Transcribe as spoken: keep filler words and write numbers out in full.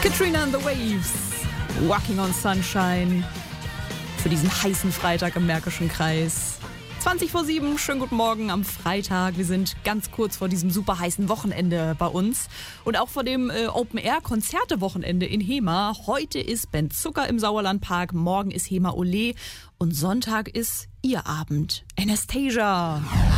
Katrina and the Waves, Walking on Sunshine, für diesen heißen Freitag im Märkischen Kreis. zwanzig vor sieben, schönen guten Morgen am Freitag. Wir sind ganz kurz vor diesem super heißen Wochenende bei uns und auch vor dem äh, Open-Air-Konzerte-Wochenende in Hema. Heute ist Ben Zucker im Sauerlandpark, morgen ist Hema Ole und Sonntag ist ihr Abend. Anastasia.